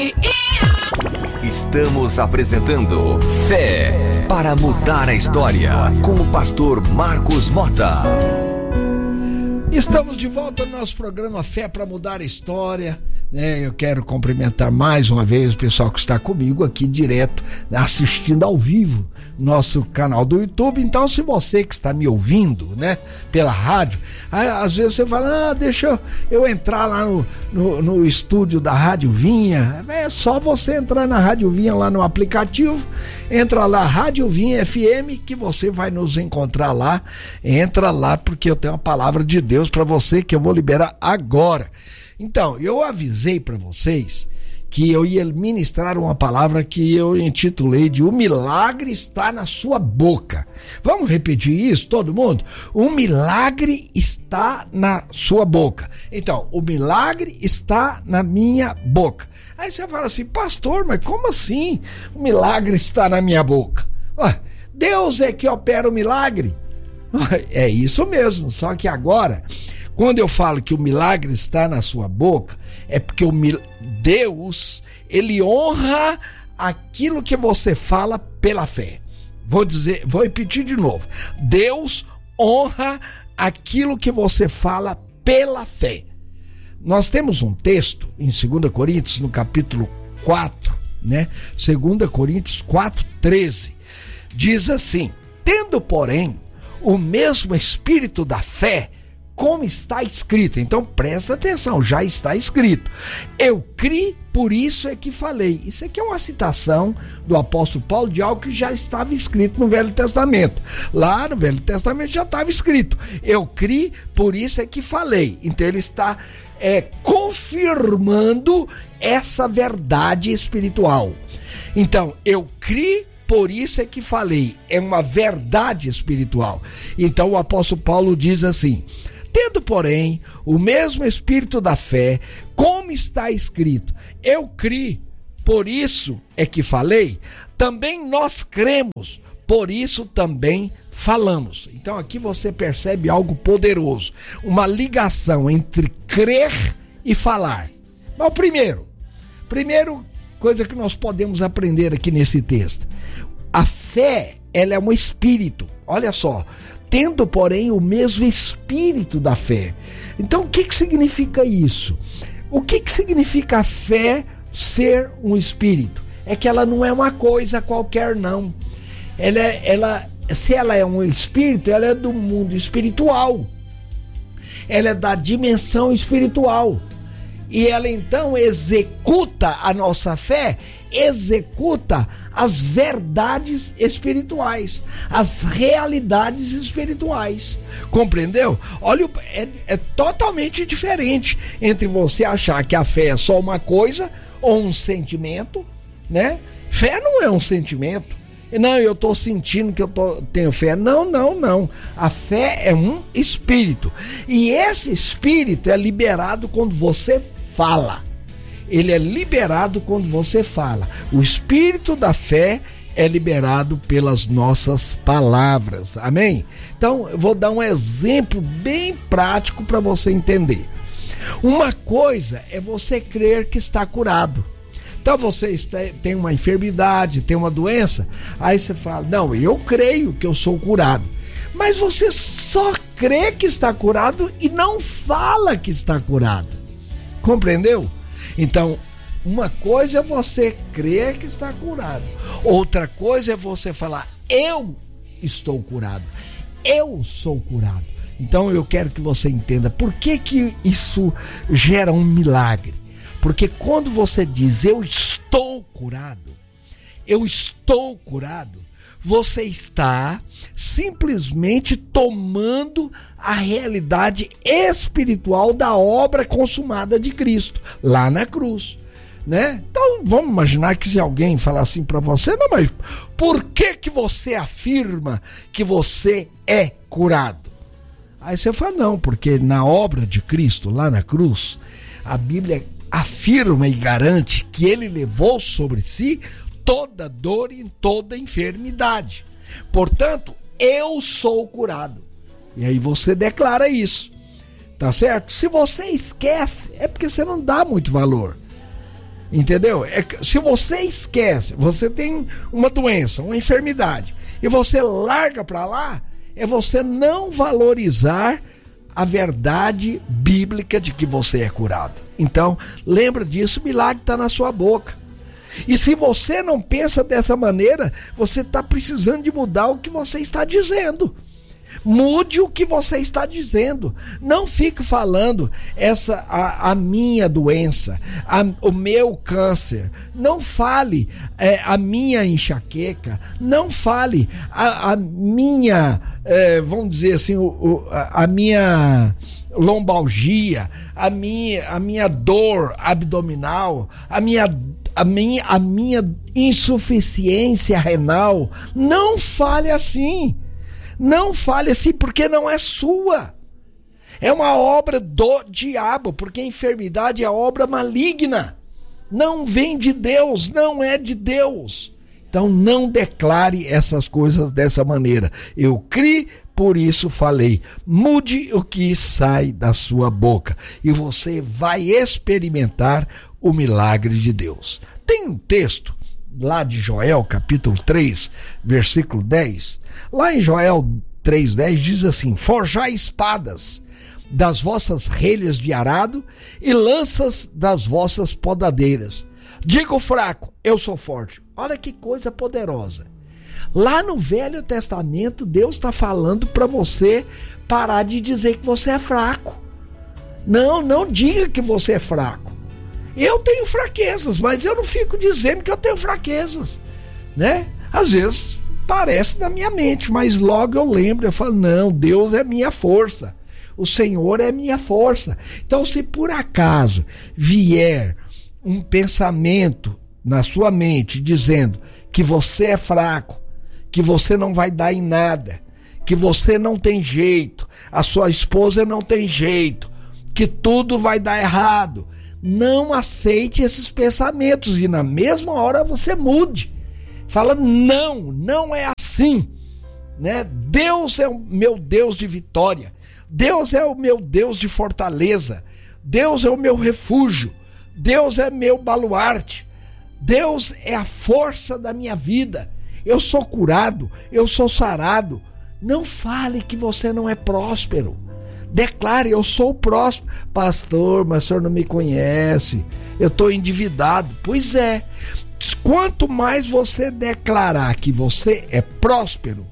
Estamos apresentando Fé para Mudar a História, com o pastor Marcos Mota. Estamos de volta no nosso programa Fé para Mudar a História. Eu quero cumprimentar mais uma vez o pessoal que está comigo aqui direto, assistindo ao vivo nosso canal do YouTube. Então, se você que está me ouvindo, pela rádio, às vezes você fala, deixa eu entrar lá no estúdio da Rádio Vinha. É só você entrar na Rádio Vinha lá no aplicativo, entra lá, Rádio Vinha FM, que você vai nos encontrar lá. Entra lá, porque eu tenho uma palavra de Deus para você que eu vou liberar agora. Então, eu avisei para vocês que eu ia ministrar uma palavra que eu intitulei de "O milagre está na sua boca". Vamos repetir isso, todo mundo? O milagre está na sua boca. Então, o milagre está na minha boca. Aí você fala assim, pastor, mas como assim o milagre está na minha boca? Deus é que opera o milagre. É isso mesmo, só que agora, quando eu falo que o milagre está na sua boca, é porque Deus, ele honra aquilo que você fala pela fé. Vou repetir de novo. Deus honra aquilo que você fala pela fé. Nós temos um texto em 2 Coríntios, no capítulo 4, 2 Coríntios 4:13. Diz assim: tendo, porém, o mesmo espírito da fé, como está escrito. Então presta atenção, já está escrito. Eu criei, por isso é que falei. Isso aqui é uma citação do apóstolo Paulo de algo que já estava escrito no Velho Testamento. Lá no Velho Testamento já estava escrito. Eu criei, por isso é que falei. Então ele está confirmando essa verdade espiritual. Então, eu criei, por isso é que falei, é uma verdade espiritual. Então o apóstolo Paulo diz assim: tendo, porém, o mesmo espírito da fé, como está escrito, eu criei, por isso é que falei, também nós cremos, por isso também falamos. Então aqui você percebe algo poderoso, uma ligação entre crer e falar. Mas primeiro coisa que nós podemos aprender aqui nesse texto: a fé, ela é um espírito. Olha só, tendo, porém, o mesmo espírito da fé. Então, o que significa isso? O que significa a fé ser um espírito? É que ela não é uma coisa qualquer, não. Se ela é um espírito, ela é do mundo espiritual. Ela é da dimensão espiritual. E ela, então, executa a nossa fé, executa as verdades espirituais, as realidades espirituais. Compreendeu? Olha, é totalmente diferente entre você achar que a fé é só uma coisa ou um sentimento, Fé não é um sentimento. Não, eu estou sentindo que tenho fé. Não. A fé é um espírito. E esse espírito é liberado quando você fala. Ele é liberado quando você fala. O espírito da fé é liberado pelas nossas palavras. Amém? Então, eu vou dar um exemplo bem prático para você entender. Uma coisa é você crer que está curado. Então, você tem uma enfermidade, tem uma doença, aí você fala, não, eu creio que eu sou curado. Mas você só crê que está curado e não fala que está curado. Compreendeu? Então, uma coisa é você crer que está curado. Outra coisa é você falar, eu estou curado. Eu sou curado. Então, eu quero que você entenda por que isso gera um milagre. Porque quando você diz, eu estou curado, você está simplesmente tomando a realidade espiritual da obra consumada de Cristo, lá na cruz, Então, vamos imaginar que se alguém falar assim para você, não, mas por que você afirma que você é curado? Aí você fala, não, porque na obra de Cristo, lá na cruz, a Bíblia afirma e garante que ele levou sobre si toda dor e toda enfermidade. Portanto, eu sou curado. E aí você declara isso. Tá certo? Se você esquece, é porque você não dá muito valor. Entendeu? Se você esquece, você tem uma doença, uma enfermidade, e você larga para lá, é você não valorizar a verdade bíblica de que você é curado. Então, lembra disso, o milagre está na sua boca. E se você não pensa dessa maneira, você está precisando de mudar o que você está dizendo. Mude o que você está dizendo. Não fique falando a minha doença, o meu câncer. Não fale a minha enxaqueca. Não fale a minha, vamos dizer assim, a minha lombalgia, a minha dor abdominal, a minha insuficiência renal. Não fale assim. Não fale assim, porque não é sua. É uma obra do diabo, porque a enfermidade é obra maligna. Não vem de Deus, não é de Deus. Então não declare essas coisas dessa maneira. Eu criei, por isso falei. Mude o que sai da sua boca e você vai experimentar o milagre de Deus. Tem um texto lá de Joel, capítulo 3, versículo 10. Lá em Joel 3,10 diz assim: forjai espadas das vossas relhas de arado e lanças das vossas podadeiras. Diga o fraco, eu sou forte. Olha que coisa poderosa. Lá no Velho Testamento, Deus está falando para você parar de dizer que você é fraco. Não diga que você é fraco. Eu tenho fraquezas, mas eu não fico dizendo que eu tenho fraquezas, né? Às vezes parece na minha mente, mas logo eu lembro, eu falo, não, Deus é minha força, o Senhor é minha força. Então, se por acaso vier um pensamento na sua mente dizendo que você é fraco, que você não vai dar em nada, que você não tem jeito, a sua esposa não tem jeito, que tudo vai dar errado, não aceite esses pensamentos e na mesma hora você mude. Fala, não é assim, né? Deus é o meu Deus de vitória. Deus é o meu Deus de fortaleza. Deus é o meu refúgio. Deus é meu baluarte. Deus é a força da minha vida. Eu sou curado, eu sou sarado. Não fale que você não é próspero. Declare, eu sou próspero. Pastor, mas o senhor não me conhece. Eu estou endividado. Pois é. Quanto mais você declarar que você é próspero,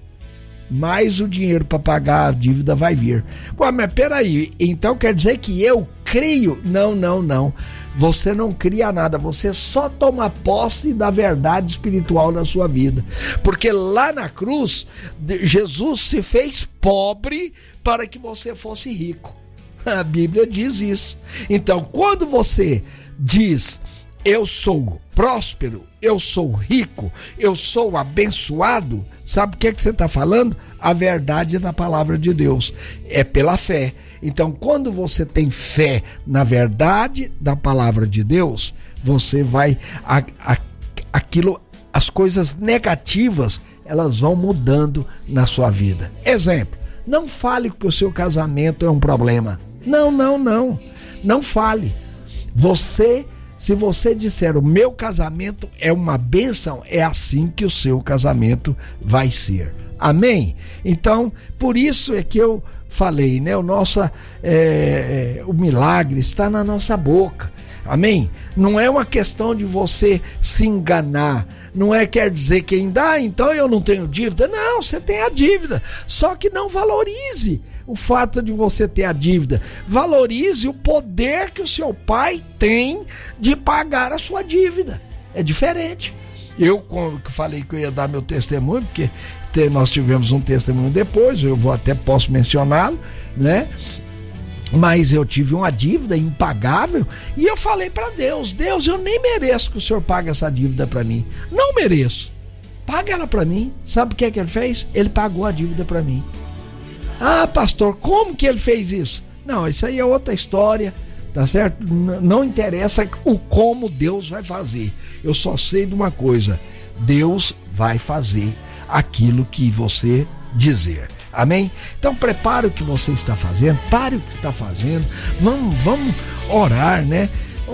mais o dinheiro para pagar a dívida vai vir. Pô, mas peraí, então quer dizer que eu crio? Não. Você não cria nada, você só toma posse da verdade espiritual na sua vida. Porque lá na cruz, Jesus se fez pobre para que você fosse rico. A Bíblia diz isso. Então, quando você diz, eu sou próspero, eu sou rico, eu sou abençoado, sabe o que você está falando? A verdade da palavra de Deus. É pela fé. Então, quando você tem fé na verdade da palavra de Deus, você vai... as coisas negativas, elas vão mudando na sua vida. Exemplo, não fale que o seu casamento é um problema. Não fale. Se você disser, o meu casamento é uma bênção, é assim que o seu casamento vai ser. Amém? Então, por isso é que eu falei, né? O milagre está na nossa boca. Amém? Não é uma questão de você se enganar. Não quer dizer que ainda, então eu não tenho dívida. Não, você tem a dívida. Só que não valorize o fato de você ter a dívida. Valorize o poder que o seu pai tem de pagar a sua dívida. É diferente. Eu, quando falei que eu ia dar meu testemunho, porque nós tivemos um testemunho depois, posso mencioná-lo, né? Mas eu tive uma dívida impagável e eu falei para Deus, eu nem mereço que o senhor pague essa dívida para mim. Não mereço. Paga ela para mim. Sabe o que ele fez? Ele pagou a dívida para mim. Ah, pastor, como que ele fez isso? Não, isso aí é outra história, tá certo? Não interessa o como Deus vai fazer. Eu só sei de uma coisa: Deus vai fazer aquilo que você dizer. Amém? Então prepare o que você está fazendo, pare o que está fazendo, vamos orar, né?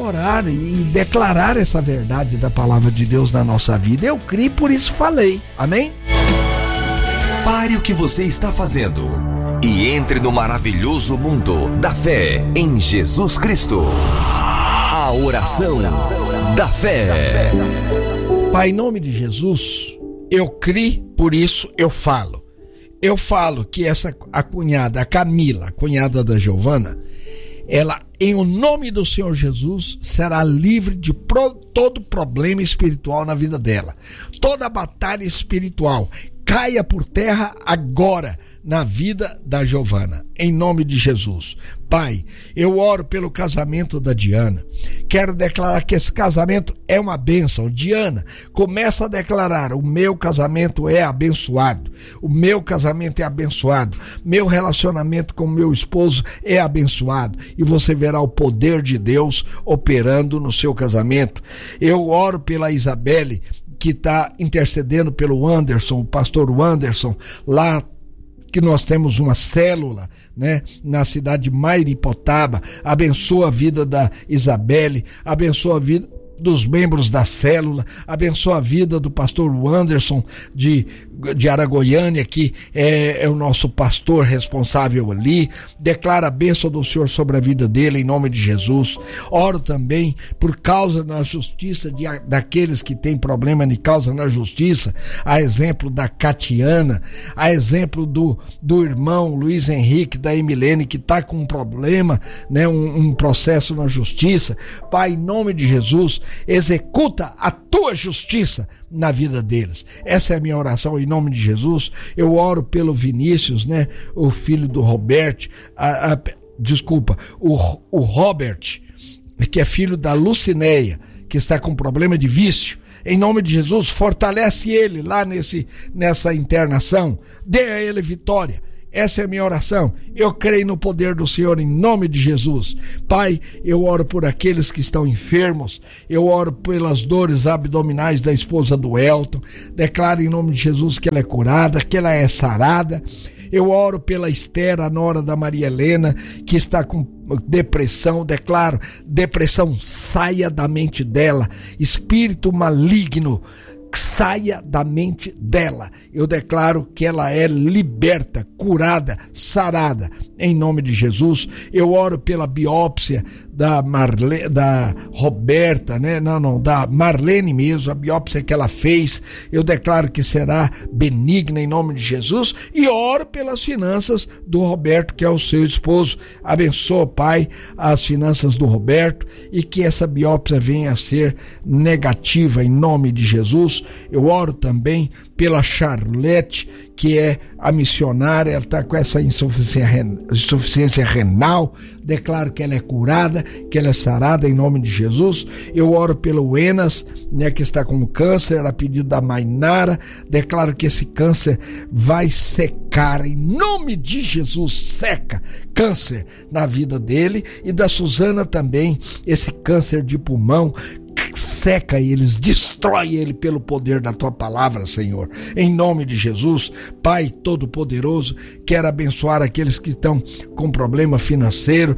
orar e declarar essa verdade da palavra de Deus na nossa vida. Eu criei, por isso falei. Amém? Pare o que você está fazendo e entre no maravilhoso mundo da fé em Jesus Cristo. A oração da fé. Pai, em nome de Jesus, eu criei, por isso eu falo. Eu falo que a cunhada, a Camila, a cunhada da Giovana, ela, em o nome do Senhor Jesus, será livre de todo problema espiritual na vida dela. Toda batalha espiritual caia por terra agora na vida da Giovana, em nome de Jesus. Pai, eu oro pelo casamento da Diana. Quero declarar que esse casamento é uma bênção. Diana, começa a declarar: o meu casamento é abençoado. O meu casamento é abençoado. Meu relacionamento com meu esposo é abençoado. E você verá o poder de Deus operando no seu casamento. Eu oro pela Isabelle, que está intercedendo pelo Anderson, o pastor Anderson, lá que nós temos uma célula, né, na cidade de Mairipotaba. Abençoa a vida da Isabelle, abençoa a vida dos membros da célula, abençoa a vida do pastor Anderson de Aragoiânia, que é o nosso pastor responsável ali. Declara a bênção do Senhor sobre a vida dele, em nome de Jesus. Oro também por causa na justiça daqueles que têm problema de causa na justiça, a exemplo da Catiana, a exemplo do irmão Luiz Henrique, da Emilene, que está com um problema, né, um processo na justiça. Pai, em nome de Jesus, executa a tua justiça na vida deles. Essa é a minha oração em nome de Jesus. Eu oro pelo Vinícius, né, o filho do Robert, o Robert, que é filho da Lucinéia, que está com problema de vício. Em nome de Jesus, fortalece ele lá nessa internação, dê a ele vitória. Essa é a minha oração. Eu creio no poder do Senhor em nome de Jesus. Pai, eu oro por aqueles que estão enfermos. Eu oro pelas dores abdominais da esposa do Elton. Declaro em nome de Jesus que ela é curada, que ela é sarada. Eu oro pela Esther, a nora da Maria Helena, que está com depressão. Declaro: depressão, saia da mente dela. Espírito maligno, saia da mente dela. Eu declaro que ela é liberta, curada, sarada, em nome de Jesus. Eu oro pela biópsia da Roberta, né? Da Marlene mesmo, a biópsia que ela fez. Eu declaro que será benigna em nome de Jesus. E oro pelas finanças do Roberto, que é o seu esposo. Abençoa, Pai, as finanças do Roberto, e que essa biópsia venha a ser negativa em nome de Jesus. Eu oro também pela Charlete, que é a missionária. Ela está com essa insuficiência renal. Declaro que ela é curada, que ela é sarada em nome de Jesus. Eu oro pelo Enas, né, que está com câncer, a pedido da Mainara. Declaro que esse câncer vai secar em nome de Jesus. Seca câncer na vida dele, e da Suzana também, esse câncer de pulmão. Seca eles, destrói ele pelo poder da tua palavra, Senhor, em nome de Jesus. Pai Todo-Poderoso, quero abençoar aqueles que estão com problema financeiro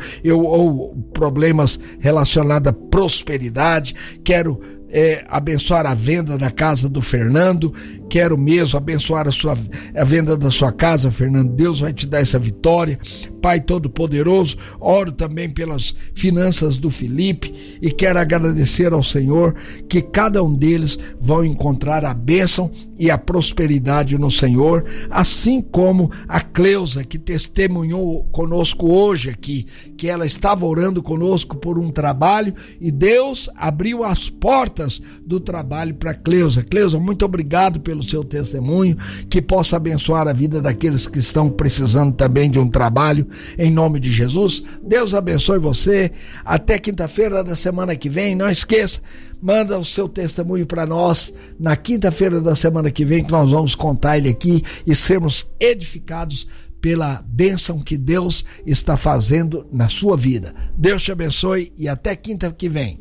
ou problemas relacionados à prosperidade. Quero abençoar a venda da casa do Fernando. Quero mesmo abençoar a venda da sua casa, Fernando. Deus vai te dar essa vitória. Pai Todo-Poderoso, oro também pelas finanças do Felipe e quero agradecer ao Senhor que cada um deles vão encontrar a bênção e a prosperidade no Senhor, assim como a Cleusa, que testemunhou conosco hoje aqui, que ela estava orando conosco por um trabalho e Deus abriu as portas do trabalho para Cleusa. Cleusa, muito obrigado pelo seu testemunho, que possa abençoar a vida daqueles que estão precisando também de um trabalho, em nome de Jesus. Deus abençoe você. Até quinta-feira da semana que vem. Não esqueça, manda o seu testemunho para nós na quinta-feira da semana que vem, que nós vamos contar ele aqui e sermos edificados pela bênção que Deus está fazendo na sua vida. Deus te abençoe e até quinta que vem.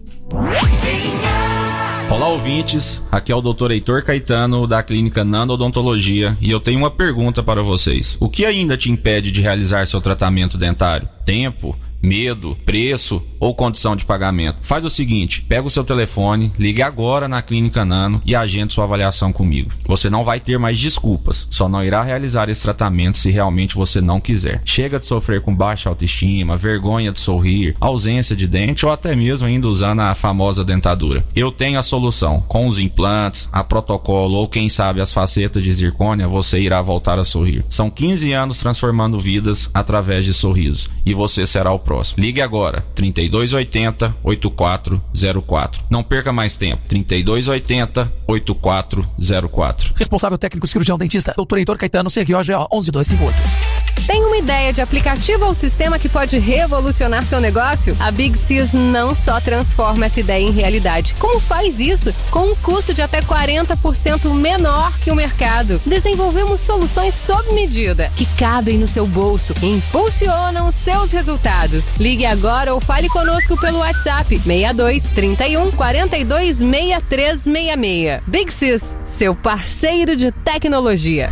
Olá, ouvintes, aqui é o Dr. Heitor Caetano da Clínica Nando Odontologia e eu tenho uma pergunta para vocês. O que ainda te impede de realizar seu tratamento dentário? Tempo? medo, preço ou condição de pagamento? Faz o seguinte, pega o seu telefone, ligue agora na Clínica Nano e agende sua avaliação comigo. Você não vai ter mais desculpas, só não irá realizar esse tratamento se realmente você não quiser. Chega de sofrer com baixa autoestima, vergonha de sorrir, ausência de dente ou até mesmo ainda usando a famosa dentadura. Eu tenho a solução. Com os implantes, a protocolo ou quem sabe as facetas de zircônia, você irá voltar a sorrir. São 15 anos transformando vidas através de sorrisos e você será o próximo. Ligue agora, 3280-8404. Não perca mais tempo, 3280-8404. Responsável técnico cirurgião dentista, Dr. Heitor Caetano, CROGO 11258. Tem uma ideia de aplicativo ou sistema que pode revolucionar seu negócio? A Big Sys não só transforma essa ideia em realidade, como faz isso com um custo de até 40% menor que o mercado. Desenvolvemos soluções sob medida, que cabem no seu bolso e impulsionam seus resultados. Ligue agora ou fale conosco pelo WhatsApp 62 31 42 6366. Big Sys, seu parceiro de tecnologia.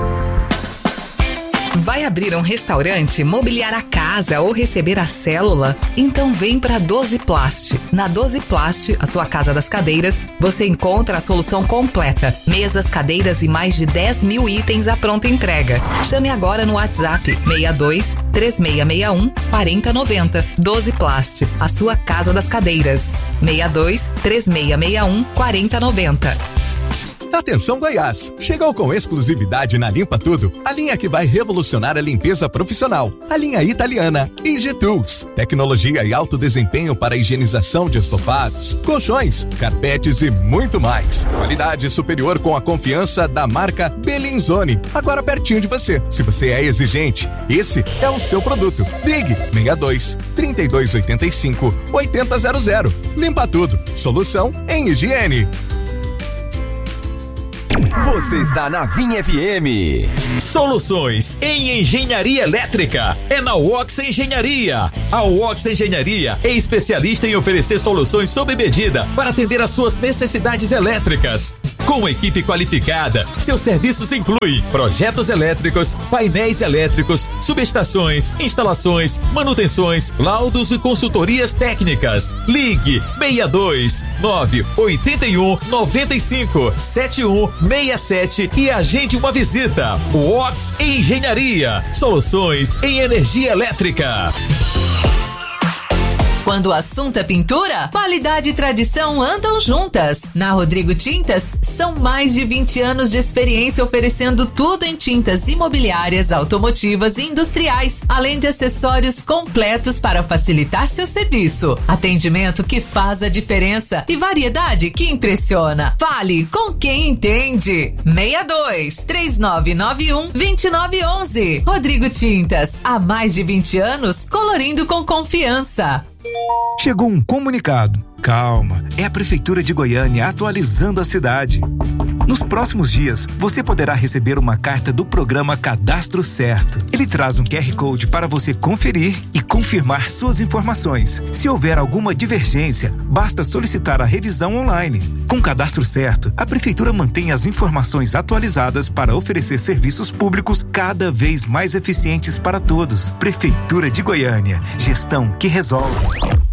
Vai abrir um restaurante, mobiliar a casa ou receber a célula? Então vem para 12 Plast. Na 12 Plast, a sua casa das cadeiras, você encontra a solução completa. Mesas, cadeiras e mais de 10 mil itens à pronta entrega. Chame agora no WhatsApp 62 3661 4090. 12 Plast, a sua casa das cadeiras. 62 3661 4090. Atenção Goiás! Chegou com exclusividade na Limpa Tudo, a linha que vai revolucionar a limpeza profissional. A linha italiana IG Tools. Tecnologia e alto desempenho para higienização de estofados, colchões, carpetes e muito mais. Qualidade superior com a confiança da marca Bellinzone. Agora pertinho de você. Se você é exigente, esse é o seu produto. Ligue 62 3285 8000. Limpa Tudo. Solução em higiene. Você está na Vinha FM. Soluções em engenharia elétrica é na Wox Engenharia. A Wox Engenharia é especialista em oferecer soluções sob medida para atender às suas necessidades elétricas. Com equipe qualificada, seus serviços incluem projetos elétricos, painéis elétricos, subestações, instalações, manutenções, laudos e consultorias técnicas. Ligue 62 981 95 7167 e agende uma visita. Wox Engenharia, soluções em energia elétrica. Quando o assunto é pintura, qualidade e tradição andam juntas. Na Rodrigo Tintas, são mais de 20 anos de experiência oferecendo tudo em tintas imobiliárias, automotivas e industriais, além de acessórios completos para facilitar seu serviço. Atendimento que faz a diferença e variedade que impressiona. Fale com quem entende. 62 3991 2911. Rodrigo Tintas, há mais de 20 anos, colorindo com confiança. Chegou um comunicado. Calma, é a Prefeitura de Goiânia atualizando a cidade. Nos próximos dias, você poderá receber uma carta do programa Cadastro Certo. Ele traz um QR Code para você conferir e confirmar suas informações. Se houver alguma divergência, basta solicitar a revisão online. Com o Cadastro Certo, a Prefeitura mantém as informações atualizadas para oferecer serviços públicos cada vez mais eficientes para todos. Prefeitura de Goiânia, gestão que resolve.